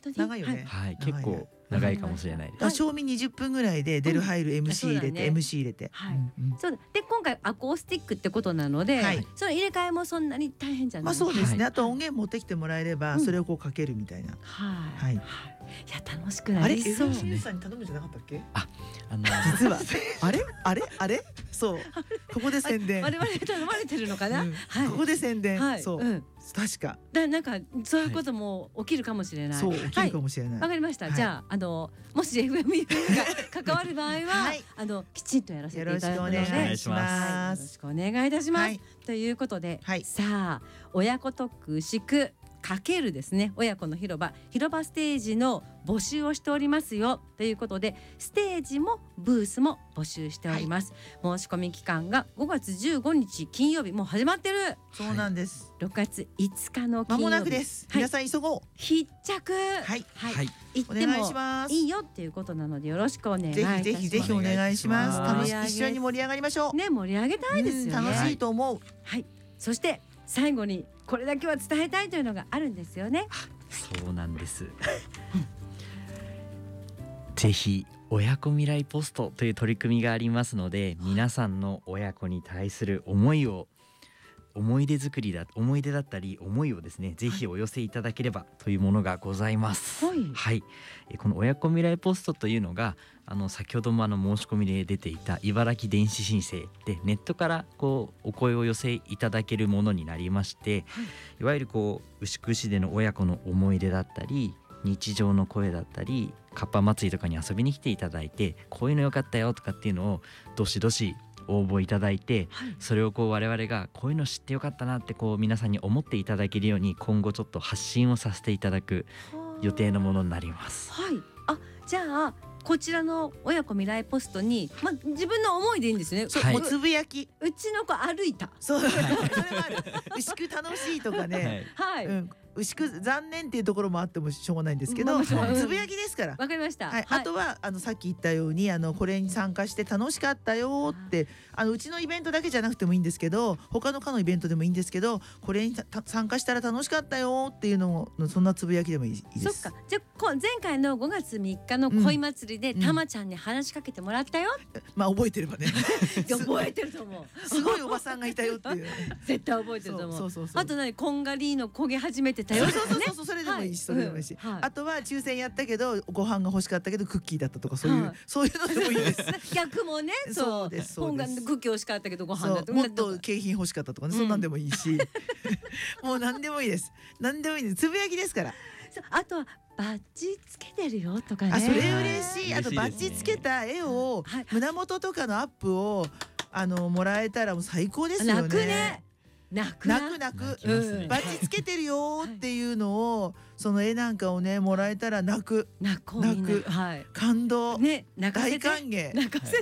長いよね。 はい、結構長いかもしれないです。 賞味20分ぐらいで出る入る MC 入れて MC 入れて。 そうで今回アコースティックってことなので、その入れ替えもそんなに大変じゃない。 そうですね。あと音源持ってきてもらえればそれをこうかけるみたいな。 はい。いや楽しくなりそう。 FMC さんに頼むんじゃなかったっけ？ 実はあれそうここで宣伝。 我々頼まれてるのかな。 ここで宣伝。そう確か。 なんかそういうことも起きるかもしれない。 そう起きるかもしれない。 わかりました。じゃあもし FMU が関わる場合はきちんとやらせていただくのでよろしくお願いします。よろしくお願いいたします。ということでさあ親子特区牛久かけるですね親子の広場ステージの募集をしておりますよということでステージもブースも募集しております。申し込み期間が5月15日金曜日もう始まってる。 そうなんです。 6月5日の金曜日。間もなくです。皆さん急ごう。 必着。行ってもいいよっていうことなのでよろしくお願いいたします。 ぜひお願いします。一緒に盛り上がりましょう。 ね盛り上げたいですよね。 楽しいと思う。 はい。そして最後にこれだけは伝えたいというのがあるんですよね。 そうなんですぜひ親子未来ポストという取り組みがありますので、皆さんの親子に対する思い出作り思い出だったり思いをですねぜひお寄せいただければというものがございます。はい、この親子未来ポストというのが先ほども申し込みで出ていた茨城電子申請でネットからお声を寄せいただけるものになりまして、いわゆる牛久市での親子の思い出だったり日常の声だったりかっぱ祭りとかに遊びに来ていただいてこういうのよかったよとかっていうのをどしどし応募いただいて、それを我々がこういうの知ってよかったなって皆さんに思っていただけるように今後ちょっと発信をさせていただく予定のものになります。 はい。じゃあこちらの親子未来ポストに、自分の思いでいいんですね。 おつぶやき。 うちの子歩いた。 それもある。牛久楽しいとかね。牛久残念っていうところもあってもしょうがないんですけど、つぶやきですから。 わかりました。 あとはさっき言ったようにこれに参加して楽しかったよってうちのイベントだけじゃなくてもいいんですけど他のイベントでもいいんですけどこれに参加したら楽しかったよっていうのをそんなつぶやきでもいいです。 そっか。じゃあ前回の5月3日の恋祭りでたまちゃんに話しかけてもらったよ。 覚えてればね。 覚えてると思う。 すごいおばさんがいたよっていう。 絶対覚えてると思う。あとこんがりの焦げ始めてたよ。 そうそれでもいいしそれでもいいし、あとは抽選やったけどご飯が欲しかったけどクッキーだったとかそういうのでもいいです。 逆もね。そうです。本がクッキー欲しかったけどご飯だともっと景品欲しかったとかねそんなんでもいいしもう何でもいいです。何でもいいです。つぶやきですから。 あとはバッジつけてるよとかね。 それ嬉しい。あとバッジつけた絵を胸元とかのアップをもらえたらもう最高ですよね。 泣くね。泣くバッジつけてるよっていうのをその絵なんかをねもらえたら泣く感動大歓迎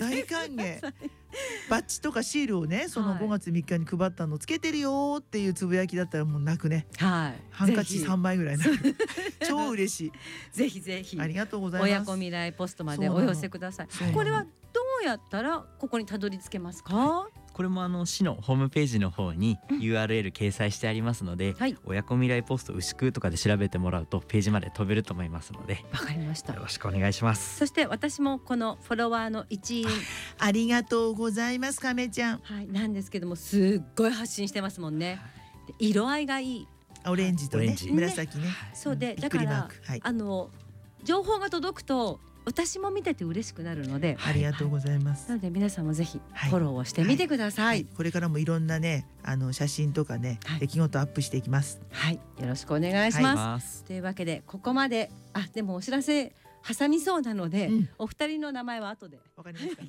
バッジとかシールをねその5月3日に配ったのつけてるよっていうつぶやきだったらもう泣くね。ハンカチ3枚ぐらい泣く。超嬉しい。 ぜひぜひありがとうございます。 親子未来ポストまでお寄せください。これはどうやったらここにたどり着けますか？ これも市のホームページの方に URL 掲載してありますので、親子未来ポスト牛久とかで調べてもらうとページまで飛べると思いますので、 わかりました。 よろしくお願いします。 そして私もこのフォロワーの一員ありがとうございます亀ちゃん。 なんですけどもすっごい発信してますもんね。色合いがいい。 オレンジとね紫ね。 そうでだから情報が届くと私も見てて嬉しくなるのでありがとうございます。 なので皆さんもぜひフォローをしてみてください。 これからもいろんなね写真とかね出来事アップしていきます。 よろしくお願いします。というわけでここまででもお知らせ挟みそうなのでお二人の名前は後で。 わかりました。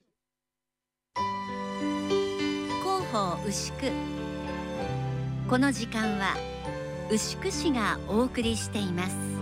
広報牛久。この時間は牛久市がお送りしています。